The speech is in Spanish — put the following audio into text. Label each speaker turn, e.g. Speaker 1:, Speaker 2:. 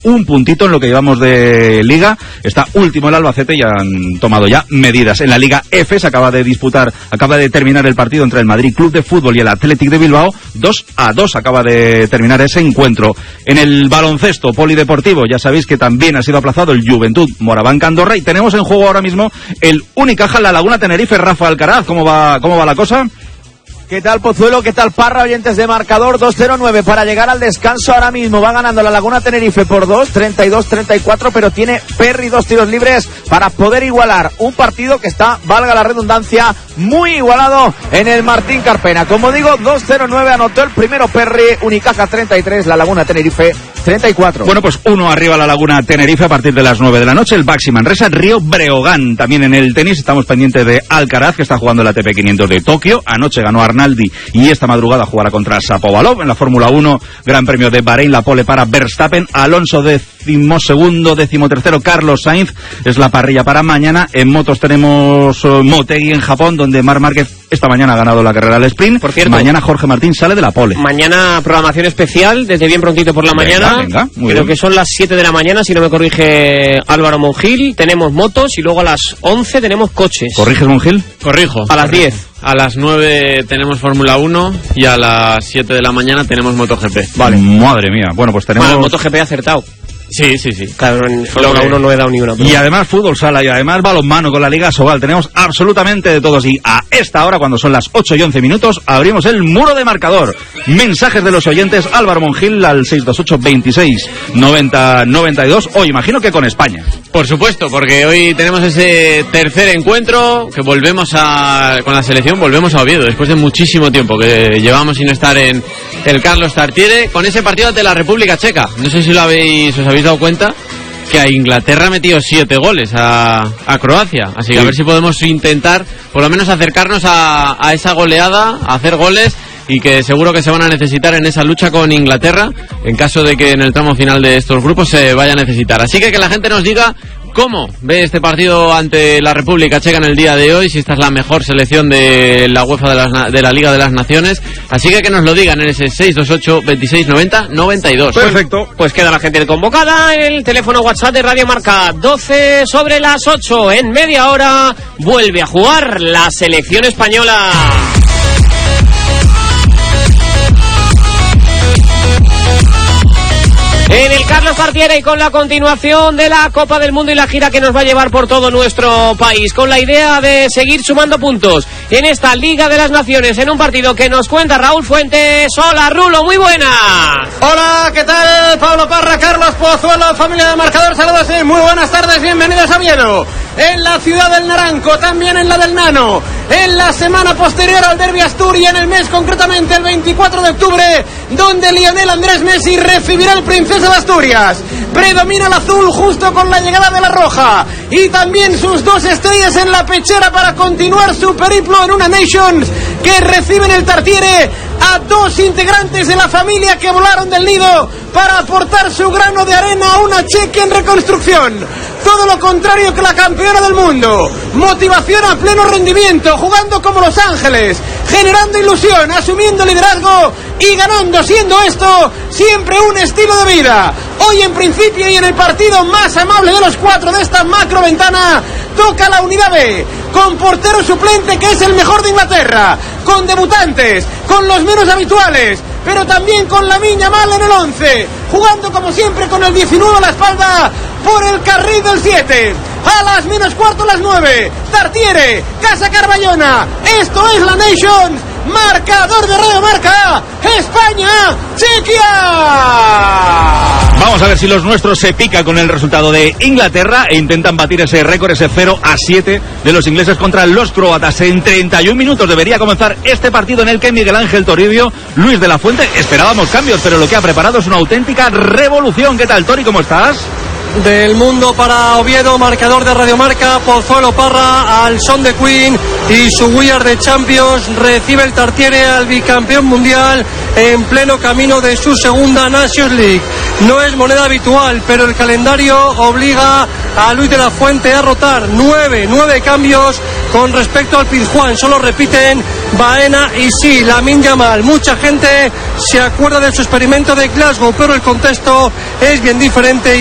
Speaker 1: un puntito en lo que llevamos de Liga. Está último el Albacete y han tomado ya medidas. En la Liga F se acaba de terminar el partido entre el Madrid Club de Fútbol y el Athletic de Bilbao. 2-2 acaba de terminar ese encuentro. En el baloncesto polideportivo, ya sabéis que también ha sido aplazado el Juventud Morabanca Andorra y tenemos en juego ahora mismo el Unicaja La Laguna Tenerife. Rafa Alcaraz, ¿cómo va la cosa?
Speaker 2: ¿Qué tal, Pozuelo? ¿Qué tal, Parra? Oyentes de marcador 2-0-9 para llegar al descanso. Ahora mismo va ganando la Laguna Tenerife por 2, 32-34, pero tiene Perry 2 tiros libres para poder igualar un partido que está, valga la redundancia, muy igualado en el Martín Carpena. Como digo, 2-0-9 anotó el primero Perry, Unicaja 33, la Laguna Tenerife 34.
Speaker 1: Bueno, pues 1 arriba la Laguna Tenerife a partir de las 9 de la noche. El Baxi Manresa, Río Breogán. También en el tenis estamos pendientes de Alcaraz, que está jugando el ATP 500 de Tokio. Anoche ganó Arnaldi y esta madrugada jugará contra Shapovalov. En la Fórmula 1, Gran Premio de Bahrein, la pole para Verstappen. Alonso 12º, 13º, Carlos Sainz. Es la parrilla para mañana. En motos tenemos Motegi en Japón, donde Marc Márquez esta mañana ha ganado la carrera del sprint.
Speaker 3: Por cierto,
Speaker 1: mañana Jorge Martín sale de la pole.
Speaker 3: Mañana programación especial, desde bien prontito por la mañana.
Speaker 1: Venga, muy
Speaker 3: creo
Speaker 1: bien.
Speaker 3: Que son las 7 de la mañana, si no me corrige Álvaro Monjil. Tenemos motos y luego a las 11 tenemos coches.
Speaker 1: ¿Corriges, Monjil?
Speaker 4: Corrijo.
Speaker 3: A las 10.
Speaker 4: A las 9 tenemos Fórmula 1 y a las 7 de la mañana tenemos MotoGP.
Speaker 1: Vale. Madre mía. Bueno, pues tenemos...
Speaker 3: Bueno, MotoGP ha acertado.
Speaker 4: Sí.
Speaker 3: Claro, en Fórmula 1 no he dado ni una.
Speaker 1: Y además fútbol sala y además balonmano con la Liga Sobal. Tenemos absolutamente de todos. Y a esta hora, cuando son las 8 y 11 minutos, abrimos el muro de marcador. Mensajes de los oyentes. Álvaro Monjil al 628 26 90 92. Hoy imagino que con España.
Speaker 4: Por supuesto, porque hoy tenemos ese tercer encuentro que volvemos con la selección, volvemos a Oviedo, después de muchísimo tiempo que llevamos sin estar en el Carlos Tartiere, con ese partido ante la República Checa. No sé si os habéis dado cuenta que a Inglaterra ha metido 7 goles a Croacia, así que a ver si podemos intentar por lo menos acercarnos a esa goleada, a hacer goles, y que seguro que se van a necesitar en esa lucha con Inglaterra en caso de que en el tramo final de estos grupos se vaya a necesitar. Así que la gente nos diga cómo ve este partido ante la República Checa en el día de hoy, si esta es la mejor selección de la UEFA de la Liga de las Naciones. Así que nos lo digan en ese 628 26 90 92.
Speaker 1: Perfecto.
Speaker 3: Pues queda la gente convocada. El teléfono WhatsApp de Radio Marca, 12 sobre las 8. En media hora vuelve a jugar la selección española. En el Carlos Tartiere y con la continuación de la Copa del Mundo y la gira que nos va a llevar por todo nuestro país, con la idea de seguir sumando puntos en esta Liga de las Naciones, en un partido que nos cuenta Raúl Fuentes. Hola, Rulo, muy buenas.
Speaker 5: Hola, ¿qué tal? Pablo Parra, Carlos Pozuelo, familia de Marcador, saludos y muy buenas tardes, bienvenidos a Oviedo. En la ciudad del Naranco, también en la del Nano, en la semana posterior al Derbi Asturias, en el mes concretamente el 24 de octubre, donde Lionel Andrés Messi recibirá el Princesa de Asturias. Predomina el azul justo con la llegada de la roja y también sus 2 estrellas en la pechera para continuar su periplo en una Nations, que reciben el Tartiere a 2 integrantes de la familia que volaron del nido para aportar su grano de arena a una Chequia en reconstrucción. Todo lo contrario que la campeona del mundo. Motivación a pleno rendimiento, jugando como Los Ángeles, generando ilusión, asumiendo liderazgo y ganando, siendo esto siempre un estilo de vida. Hoy en principio y en el partido más amable de los 4 de esta macro ventana, toca la unidad B, con portero suplente que es el mejor de Inglaterra, con debutantes, con los menos habituales, pero también con Lamine Yamal en el 11, jugando como siempre con el 19 a la espalda, por el carril del 7, a las menos cuarto, las 9, Tartiere, Casa Carballona, esto es la Nations, marcador de Radio Marca, España, Chequia.
Speaker 1: Vamos a ver si los nuestros se pican con el resultado de Inglaterra e intentan batir ese récord, ese 0-7 de los ingleses contra los croatas. En 31 minutos debería comenzar este partido en el que Miguel Ángel Toribio, Luis de la Fuente, esperábamos cambios, pero lo que ha preparado es una auténtica revolución. ¿Qué tal, Tori? ¿Cómo estás?
Speaker 5: Del mundo para Oviedo, marcador de Radio Marca, Pozuelo Parra, al son de Queen y su We Are the Champions. Recibe el Tartiere al bicampeón mundial en pleno camino de su segunda Nations League. No es moneda habitual, pero el calendario obliga a Luis de la Fuente a rotar. 9 cambios con respecto al Pizjuán. Solo repiten
Speaker 6: Baena y sí, Lamine Yamal. Mucha gente se acuerda de su experimento de Glasgow, pero el contexto es bien diferente.